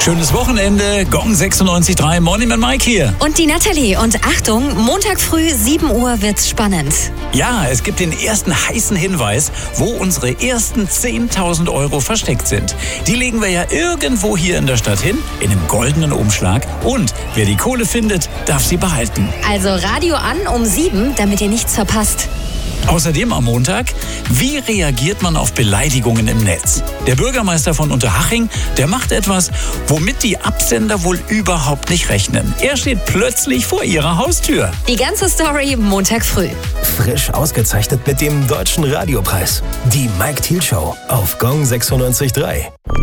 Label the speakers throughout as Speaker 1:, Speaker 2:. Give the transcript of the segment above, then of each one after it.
Speaker 1: Schönes Wochenende. Gong 96.3, Morning mit Mike hier.
Speaker 2: Und die Nathalie. Und Achtung, Montag früh 7 Uhr wird's spannend.
Speaker 1: Ja, es gibt den ersten heißen Hinweis, wo unsere ersten 10.000 Euro versteckt sind. Die legen wir ja irgendwo hier in der Stadt hin, in einem goldenen Umschlag. Und wer die Kohle findet, darf sie behalten.
Speaker 2: Also Radio an um 7, damit ihr nichts verpasst.
Speaker 1: Außerdem am Montag, wie reagiert man auf Beleidigungen im Netz? Der Bürgermeister von Unterhaching, der macht etwas, womit die Absender wohl überhaupt nicht rechnen. Er steht plötzlich vor ihrer Haustür.
Speaker 2: Die ganze Story Montag früh.
Speaker 3: Frisch ausgezeichnet mit dem Deutschen Radiopreis. Die Mike Thiel Show auf Gong 96.3.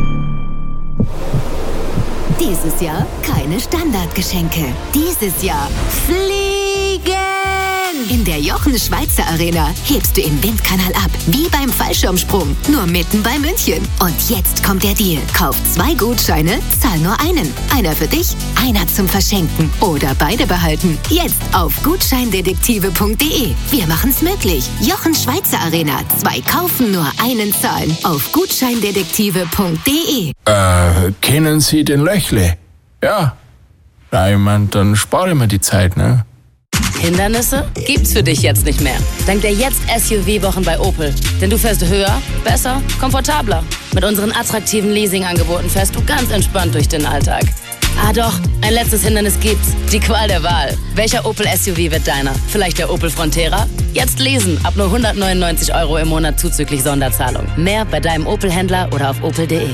Speaker 4: Dieses Jahr keine Standardgeschenke. Dieses Jahr fliegen! In der Jochen-Schweizer Arena hebst du im Windkanal ab, wie beim Fallschirmsprung, nur mitten bei München. Und jetzt kommt der Deal. Kauf 2 Gutscheine, zahl nur einen. Einer für dich, einer zum Verschenken oder beide behalten. Jetzt auf gutscheindetektive.de. Wir machen's möglich. Jochen-Schweizer Arena. 2 kaufen, nur einen zahlen. Auf gutscheindetektive.de.
Speaker 5: Kennen Sie den Löchle? Ja. Na, ich mein, dann spare ich mir die Zeit, ne?
Speaker 6: Hindernisse gibt's für dich jetzt nicht mehr. Dank der jetzt SUV-Wochen bei Opel. Denn du fährst höher, besser, komfortabler. Mit unseren attraktiven Leasing-Angeboten fährst du ganz entspannt durch den Alltag. Ah doch, ein letztes Hindernis gibt's. Die Qual der Wahl. Welcher Opel SUV wird deiner? Vielleicht der Opel Frontera? Jetzt lesen, ab nur 199 € im Monat zuzüglich Sonderzahlung. Mehr bei deinem Opel-Händler oder auf opel.de.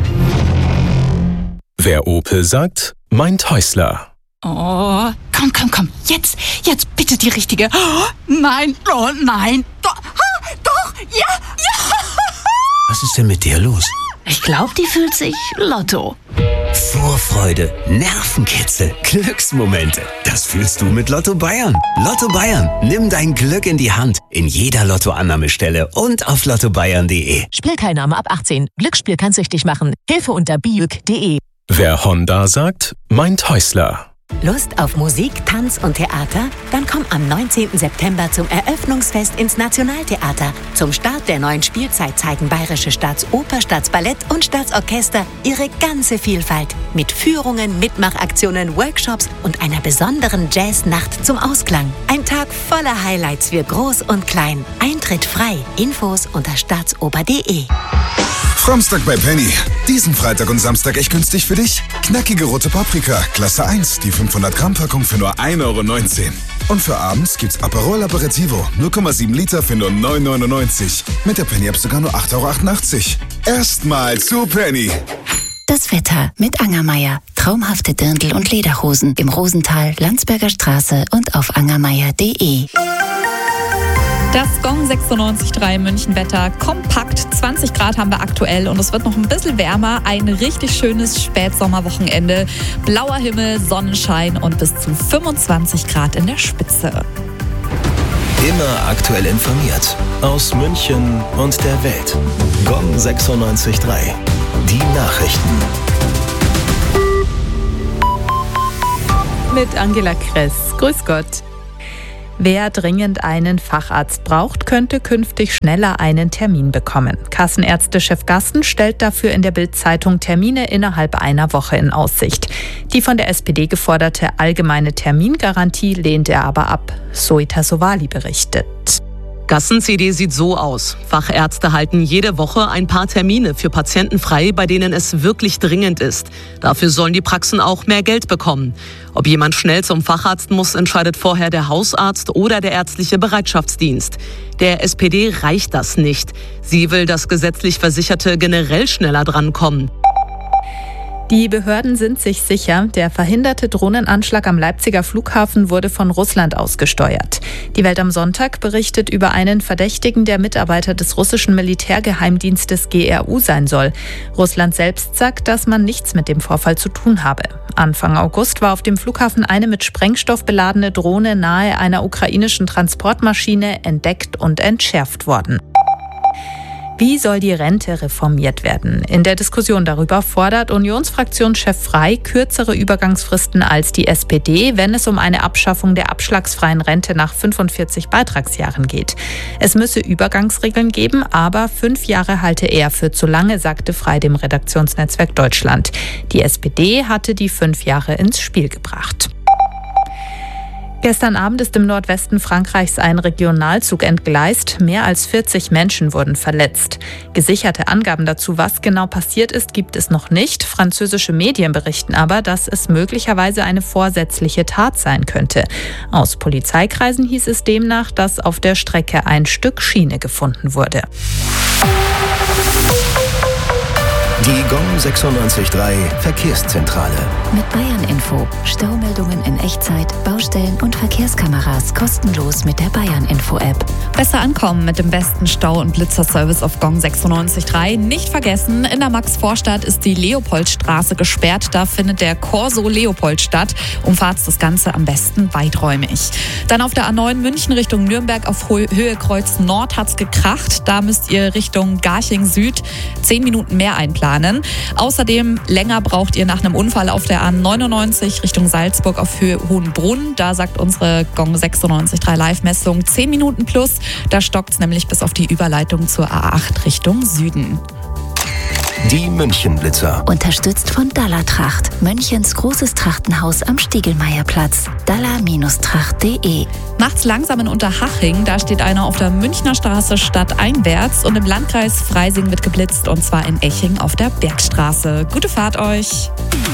Speaker 3: Wer Opel sagt, meint Häusler.
Speaker 7: Oh, komm. Jetzt bitte die richtige. Oh, nein, Doch, ja.
Speaker 8: Was ist denn mit der los?
Speaker 7: Ich glaube, die fühlt sich Lotto.
Speaker 8: Vorfreude, Nervenkitzel, Glücksmomente. Das fühlst du mit Lotto Bayern. Lotto Bayern, nimm dein Glück in die Hand. In jeder Lottoannahmestelle und auf lottobayern.de.
Speaker 9: Spielteilnahme ab 18. Glücksspiel kann süchtig machen. Hilfe unter biüg.de.
Speaker 3: Wer Honda sagt, meint Häusler.
Speaker 4: Lust auf Musik, Tanz und Theater? Dann komm am 19. September zum Eröffnungsfest ins Nationaltheater. Zum Start der neuen Spielzeit zeigen Bayerische Staatsoper, Staatsballett und Staatsorchester ihre ganze Vielfalt. Mit Führungen, Mitmachaktionen, Workshops und einer besonderen Jazznacht zum Ausklang. Ein Tag voller Highlights für Groß und Klein. Eintritt frei. Infos unter staatsoper.de.
Speaker 10: Samstag bei Penny. Diesen Freitag und Samstag echt günstig für dich. Knackige rote Paprika, Klasse 1, die 500 Gramm Packung für nur 1,19 €. Und für abends gibt's Aperol Aperitivo, 0,7 Liter für nur 9,99 €. Mit der Penny App sogar nur 8,88 €. Erstmal zu Penny.
Speaker 4: Das Wetter mit Angermeier. Traumhafte Dirndl und Lederhosen im Rosental, Landsberger Straße und auf angermeier.de.
Speaker 11: Das Gong 96.3 München-Wetter kompakt. 20 Grad haben wir aktuell und es wird noch ein bisschen wärmer. Ein richtig schönes Spätsommerwochenende. Blauer Himmel, Sonnenschein und bis zu 25 Grad in der Spitze.
Speaker 3: Immer aktuell informiert. Aus München und der Welt. Gong 96.3. Die Nachrichten.
Speaker 12: Mit Angela Kress. Grüß Gott. Wer dringend einen Facharzt braucht, könnte künftig schneller einen Termin bekommen. Kassenärztechef Gassen stellt dafür in der Bild-Zeitung Termine innerhalb einer Woche in Aussicht. Die von der SPD geforderte allgemeine Termingarantie lehnt er aber ab. Zoe Tassovali berichtet.
Speaker 13: Gassen-CD sieht so aus. Fachärzte halten jede Woche ein paar Termine für Patienten frei, bei denen es wirklich dringend ist. Dafür sollen die Praxen auch mehr Geld bekommen. Ob jemand schnell zum Facharzt muss, entscheidet vorher der Hausarzt oder der ärztliche Bereitschaftsdienst. Der SPD reicht das nicht. Sie will, dass gesetzlich Versicherte generell schneller drankommen.
Speaker 12: Die Behörden sind sich sicher, der verhinderte Drohnenanschlag am Leipziger Flughafen wurde von Russland ausgesteuert. Die Welt am Sonntag berichtet über einen Verdächtigen, der Mitarbeiter des russischen Militärgeheimdienstes GRU sein soll. Russland selbst sagt, dass man nichts mit dem Vorfall zu tun habe. Anfang August war auf dem Flughafen eine mit Sprengstoff beladene Drohne nahe einer ukrainischen Transportmaschine entdeckt und entschärft worden. Wie soll die Rente reformiert werden? In der Diskussion darüber fordert Unionsfraktionschef Frey kürzere Übergangsfristen als die SPD, wenn es um eine Abschaffung der abschlagsfreien Rente nach 45 Beitragsjahren geht. Es müsse Übergangsregeln geben, aber 5 Jahre halte er für zu lange, sagte Frey dem Redaktionsnetzwerk Deutschland. Die SPD hatte die 5 Jahre ins Spiel gebracht. Gestern Abend ist im Nordwesten Frankreichs ein Regionalzug entgleist. Mehr als 40 Menschen wurden verletzt. Gesicherte Angaben dazu, was genau passiert ist, gibt es noch nicht. Französische Medien berichten aber, dass es möglicherweise eine vorsätzliche Tat sein könnte. Aus Polizeikreisen hieß es demnach, dass auf der Strecke ein Stück Schiene gefunden wurde.
Speaker 3: Die Gong 96.3 Verkehrszentrale.
Speaker 4: Mit Bayern Info. Staumeldungen in Echtzeit, Baustellen und Verkehrskameras kostenlos mit der Bayern Info App.
Speaker 11: Besser ankommen mit dem besten Stau- und Blitzerservice auf Gong 96.3. Nicht vergessen, in der Max-Vorstadt ist die Leopoldstraße gesperrt. Da findet der Corso Leopold statt. Umfahrt das Ganze am besten weiträumig. Dann auf der A9 München Richtung Nürnberg auf Höhe Kreuz Nord hat's gekracht. Da müsst ihr Richtung Garching Süd 10 Minuten mehr einplanen. Außerdem länger braucht ihr nach einem Unfall auf der A99 Richtung Salzburg auf Höhe Hohenbrunn. Da sagt unsere Gong 96.3 Live-Messung 10 Minuten plus. Da stockt's nämlich bis auf die Überleitung zur A8 Richtung Süden.
Speaker 3: Die Münchenblitzer.
Speaker 4: Unterstützt von Dallertracht. Münchens großes Trachtenhaus am Stiegelmeierplatz. Daller-tracht.de.
Speaker 11: Macht's langsam in Unterhaching. Da steht einer auf der Münchner Straße stadteinwärts. Und im Landkreis Freising wird geblitzt. Und zwar in Eching auf der Bergstraße. Gute Fahrt euch.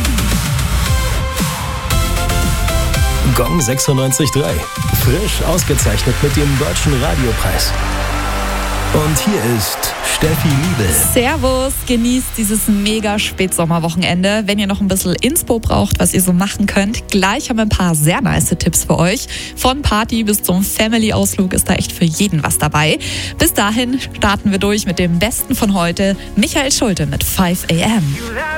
Speaker 3: Gong 96.3. Frisch ausgezeichnet mit dem Deutschen Radiopreis. Und hier ist Steffi Liebel.
Speaker 11: Servus, genießt dieses mega Spätsommerwochenende. Wenn ihr noch ein bisschen Inspo braucht, was ihr so machen könnt, gleich haben wir ein paar sehr nice Tipps für euch. Von Party bis zum Family-Ausflug ist da echt für jeden was dabei. Bis dahin starten wir durch mit dem Besten von heute. Michael Schulte mit 5 AM.